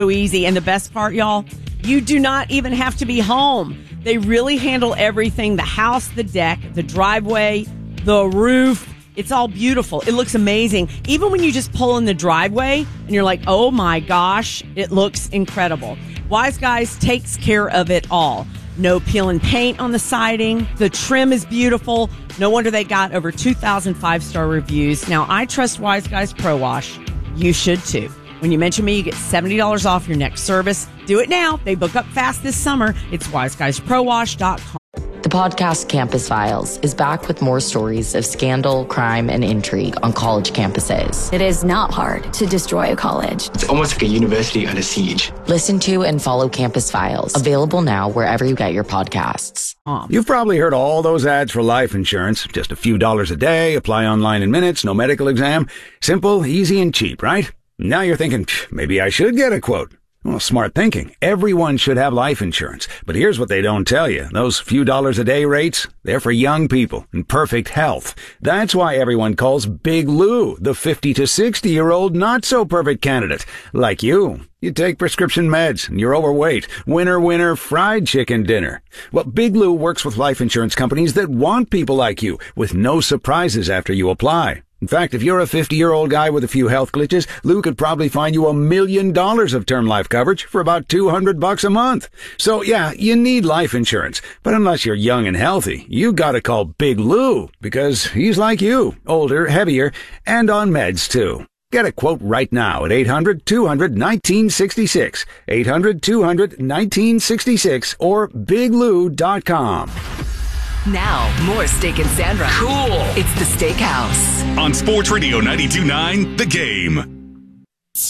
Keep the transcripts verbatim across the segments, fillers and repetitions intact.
So easy. And the best part, y'all, you do not even have to be home. They really handle everything. The house, the deck, the driveway, the roof. It's all beautiful. It looks amazing. Even when you just pull in the driveway and you're like, oh my gosh, it looks incredible. Wise Guys takes care of it all. No peel and paint on the siding. The trim is beautiful. No wonder they got over two thousand five-star reviews. Now, I trust Wise Guys Pro Wash. You should too. When you mention me, you get seventy dollars off your next service. Do it now. They book up fast this summer. It's wise guys pro wash dot com. The podcast Campus Files is back with more stories of scandal, crime, and intrigue on college campuses. It is not hard to destroy a college. It's almost like a university under siege. Listen to and follow Campus Files. Available now wherever you get your podcasts. You've probably heard all those ads for life insurance. Just a few dollars a day, apply online in minutes, no medical exam. Simple, easy, and cheap, right? Now you're thinking, maybe I should get a quote. Well, smart thinking. Everyone should have life insurance. But here's what they don't tell you. Those few dollars a day rates, they're for young people in perfect health. That's why everyone calls Big Lou the fifty to sixty-year-old not-so-perfect candidate. Like you. You take prescription meds and you're overweight. Winner, winner, fried chicken dinner. Well, Big Lou works with life insurance companies that want people like you, with no surprises after you apply. In fact, if you're a fifty-year-old guy with a few health glitches, Lou could probably find you a million dollars of term life coverage for about two hundred bucks a month. So yeah, you need life insurance. But unless you're young and healthy, you gotta call Big Lou, because he's like you, older, heavier, and on meds too. Get a quote right now at eight hundred two hundred nineteen sixty-six, eight hundred two hundred nineteen sixty-six, or big lou dot com. Now, more Steak and Sandra. Cool. It's the Steakhouse. On Sports Radio ninety-two point nine, The Game.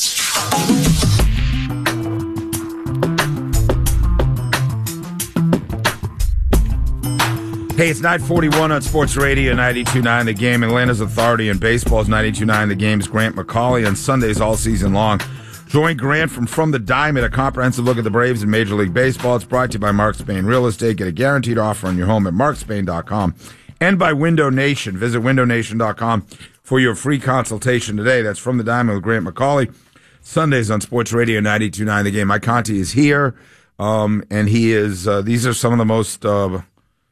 Hey, it's nine forty-one on Sports Radio ninety-two point nine, The Game. Atlanta's authority in baseball is ninety-two point nine, The Game's Grant McCauley on Sundays all season long. Join Grant from From the Diamond, a comprehensive look at the Braves in Major League Baseball. It's brought to you by Mark Spain Real Estate. Get a guaranteed offer on your home at mark spain dot com and by Window Nation. Visit window nation dot com for your free consultation today. That's From the Diamond with Grant McCauley. Sundays on Sports Radio ninety-two point nine, The Game. Mike Conti is here, um, and he is, uh, these are some of the most, uh,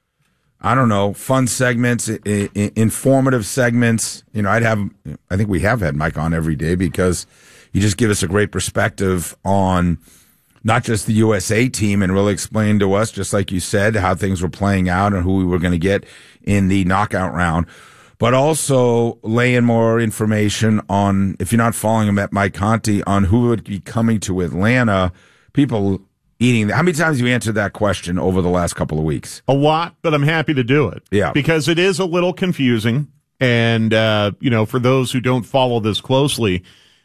I don't know, fun segments, I- I- informative segments. You know, I'd have, I think we have had Mike on every day because you just give us a great perspective on not just the U S A team and really explain to us, just like you said, how things were playing out and who we were going to get in the knockout round, but also lay in more information on, if you're not following him at Mike Conti, on who would be coming to Atlanta, people eating. How many times have you answered that question over the last couple of weeks? A lot, but I'm happy to do it. Yeah. Because it is a little confusing. And, uh, you know, for those who don't follow this closely,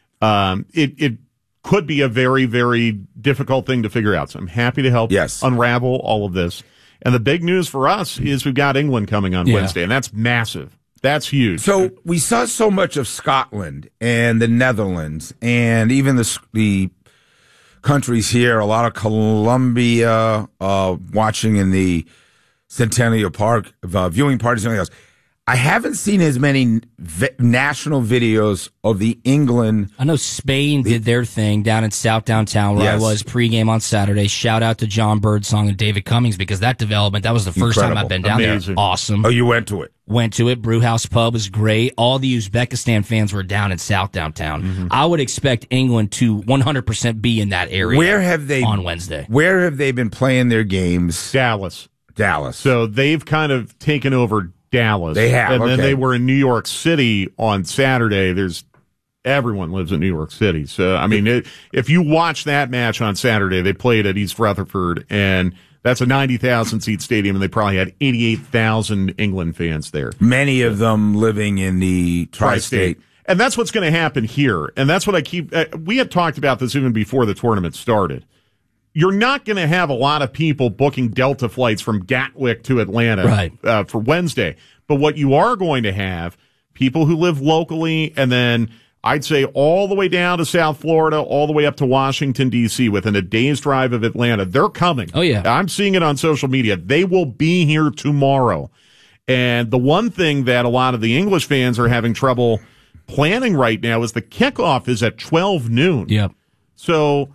um, it, it could be a very, very difficult thing to figure out. So I'm happy to help yes. unravel all of this. And the big news for us is we've got England coming on yeah. Wednesday, and that's massive. That's huge. So we saw so much of Scotland and the Netherlands and even the the countries here, a lot of Colombia, uh, watching in the Centennial Park, uh, viewing parties and everything else. I haven't seen as many v- national videos of the England. I know Spain the, did their thing down in South Downtown where yes. I was pregame on Saturday. Shout out to John Birdsong and David Cummings because that development, that was the first Incredible. time I've been down Amazing. there. Awesome. Oh, you went to it? Went to it. Brewhouse Pub was great. All the Uzbekistan fans were down in South Downtown. Mm-hmm. I would expect England to one hundred percent be in that area where have they, on Wednesday. Where have they been playing their games? Dallas. Dallas. So they've kind of taken over Dallas. They have, and okay. then they were in New York City on Saturday. There's everyone lives in New York City, so I mean, it, if you watch that match on Saturday, they played at East Rutherford, and that's a ninety thousand seat stadium, and they probably had eighty-eight thousand England fans there. Many of them living in the tri-state. tri-state. And that's what's going to happen here, and that's what I keep. Uh, we had talked about this even before the tournament started. You're not going to have a lot of people booking Delta flights from Gatwick to Atlanta right. uh, for Wednesday. But what you are going to have, people who live locally, and then I'd say all the way down to South Florida, all the way up to Washington, D C, within a day's drive of Atlanta. They're coming. Oh, yeah. I'm seeing it on social media. They will be here tomorrow. And the one thing that a lot of the English fans are having trouble planning right now is the kickoff is at twelve noon. Yep. So